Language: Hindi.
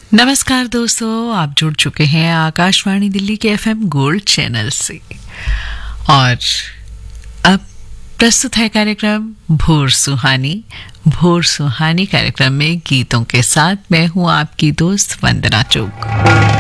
नमस्कार दोस्तों, आप जुड़ चुके हैं आकाशवाणी दिल्ली के एफएम गोल्ड चैनल से और अब प्रस्तुत है कार्यक्रम भोर सुहानी। भोर सुहानी कार्यक्रम में गीतों के साथ मैं हूं आपकी दोस्त वंदना चोक।